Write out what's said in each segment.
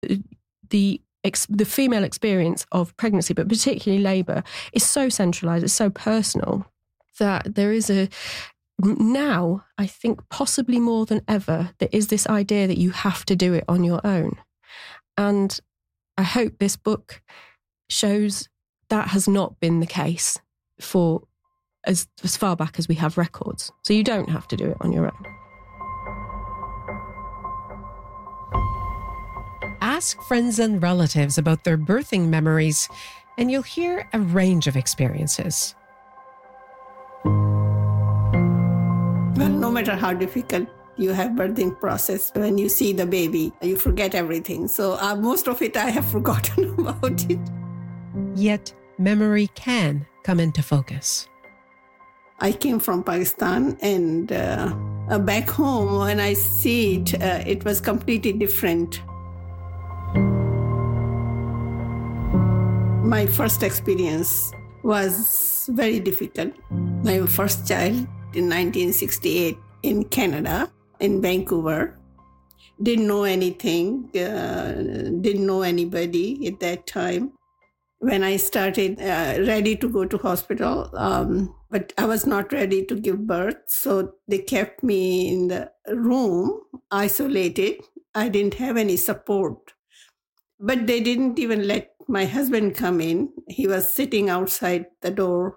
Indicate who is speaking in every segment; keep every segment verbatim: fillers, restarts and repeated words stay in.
Speaker 1: the ex- the female experience of pregnancy, but particularly labour, is so centralised, it's so personal, that there is a, now, I think possibly more than ever, there is this idea that you have to do it on your own. And I hope this book shows that has not been the case for as, as far back as we have records. So you don't have to do it on your own.
Speaker 2: Ask friends and relatives about their birthing memories, and you'll hear a range of experiences.
Speaker 3: Well, no matter how difficult you have birthing process, when you see the baby, you forget everything. So uh, most of it, I have forgotten about it.
Speaker 2: Yet memory can come into focus.
Speaker 3: I came from Pakistan, and uh, uh, back home, when I see it, uh, it was completely different. My first experience was very difficult. My first child in nineteen sixty-eight in Canada, in Vancouver. Didn't know anything, uh, didn't know anybody at that time. When I started uh, ready to go to hospital, um, but I was not ready to give birth. So they kept me in the room, isolated. I didn't have any support. But they didn't even let my husband come in. He was sitting outside the door.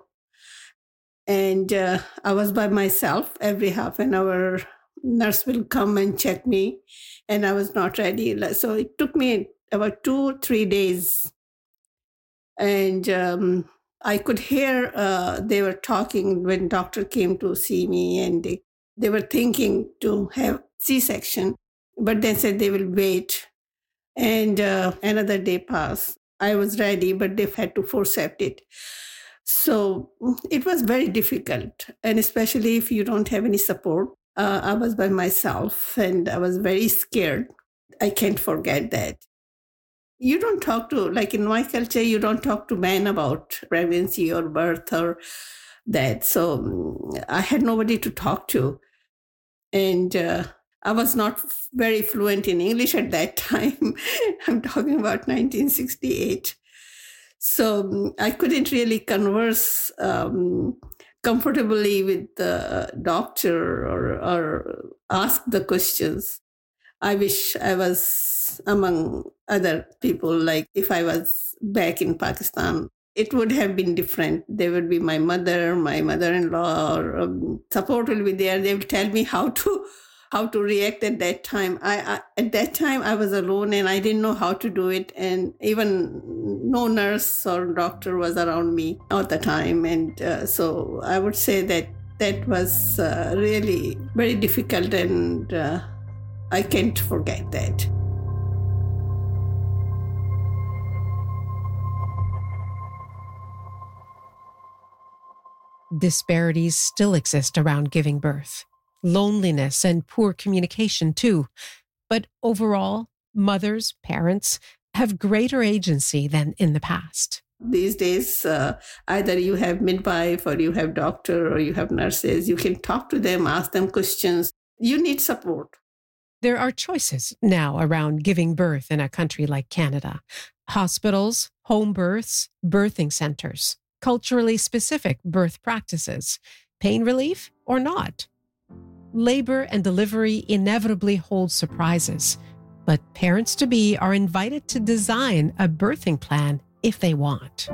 Speaker 3: And uh, I was by myself. Every half an hour, nurse will come and check me. And I was not ready. So it took me about two, three days. And um, I could hear uh, they were talking when doctor came to see me, and they, they were thinking to have C-section, but they said they will wait. And uh, another day passed. I was ready, but they had to forcept it. So it was very difficult, and especially if you don't have any support. Uh, I was by myself, and I was very scared. I can't forget that. You don't talk to, like in my culture, you don't talk to men about pregnancy or birth or that. So I had nobody to talk to. And uh, I was not very fluent in English at that time. I'm talking about nineteen sixty-eight. So I couldn't really converse um, comfortably with the doctor or, or ask the questions. I wish I was among other people, like if I was back in Pakistan, it would have been different. There would be my mother, my mother-in-law, or um, support will be there. They will tell me how to how to react at that time. I, I at that time I was alone and I didn't know how to do it, and even no nurse or doctor was around me all the time. And uh, so I would say that that was uh, really very difficult, and uh, I can't forget that.
Speaker 2: Disparities still exist around giving birth. Loneliness and poor communication too. But overall, mothers, parents have greater agency than in the past.
Speaker 3: These days, uh, either you have midwife or you have doctor or you have nurses. You can talk to them, ask them questions. You need support.
Speaker 2: There are choices now around giving birth in a country like Canada. Hospitals, home births, birthing centers, culturally specific birth practices, pain relief or not. Labor and delivery inevitably hold surprises, but parents-to-be are invited to design a birthing plan if they want.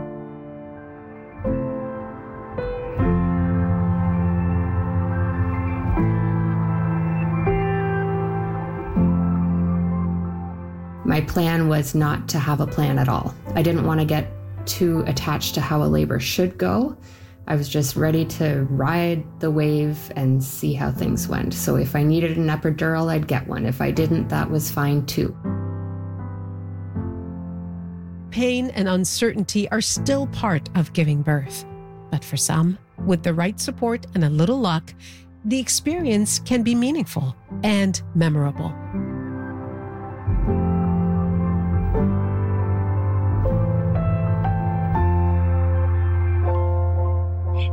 Speaker 4: My plan was not to have a plan at all. I didn't want to get too attached to how a labor should go. I was just ready to ride the wave and see how things went. So if I needed an epidural, I'd get one. If I didn't, that was fine too.
Speaker 2: Pain and uncertainty are still part of giving birth. But for some, with the right support and a little luck, the experience can be meaningful and memorable.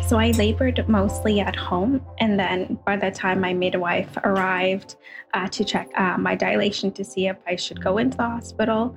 Speaker 5: So I labored mostly at home. And then by the time my midwife arrived uh, to check uh, my dilation to see if I should go into the hospital,